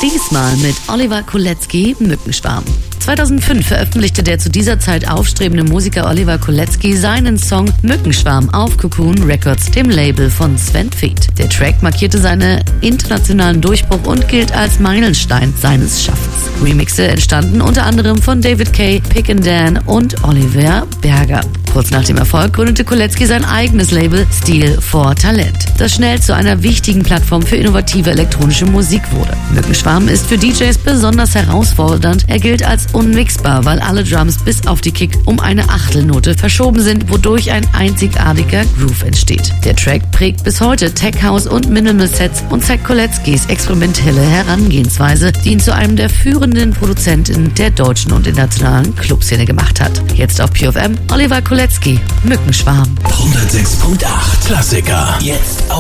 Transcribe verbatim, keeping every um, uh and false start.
Diesmal mit Oliver Kolecki, Mückenschwarm. zweitausendfünf veröffentlichte der zu dieser Zeit aufstrebende Musiker Oliver Kolecki seinen Song Mückenschwarm auf Cocoon Records, dem Label von Sven Väth. Der Track markierte seinen internationalen Durchbruch und gilt als Meilenstein seines Schaffens. Remixe entstanden unter anderem von David Kay, Pick and Dan und Oliver Berger. Kurz nach dem Erfolg gründete Kolecki sein eigenes Label Stil for Talent, das schnell zu einer wichtigen Plattform für innovative elektronische Musik wurde. Mückenschwarm ist für D Js besonders herausfordernd. Er gilt als unmixbar, weil alle Drums bis auf die Kick um eine Achtelnote verschoben sind, wodurch ein einzigartiger Groove entsteht. Der Track prägt bis heute Tech House und Minimal Sets und zeigt Koleckis experimentelle Herangehensweise, die ihn zu einem der führenden Produzenten der deutschen und internationalen Clubszene gemacht hat. Jetzt auf Pure F M, Oliver Kolecki, Mückenschwarm. hundertsechs Komma acht Klassiker. Jetzt auf